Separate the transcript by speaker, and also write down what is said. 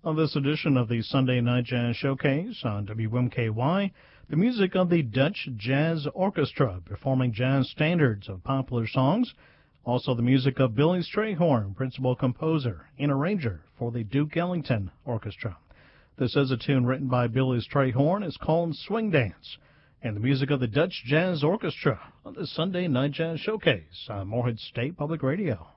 Speaker 1: On this edition of the Sunday Night Jazz Showcase on WMKY, the music of the Dutch Jazz Orchestra performing jazz standards of popular songs. Also the music of Billy Strayhorn, principal composer and arranger for the Duke Ellington Orchestra. This is a tune written by Billy Strayhorn. It's called Swing Dance. And the music of the Dutch Jazz Orchestra on the Sunday Night Jazz Showcase on Morehead State Public Radio.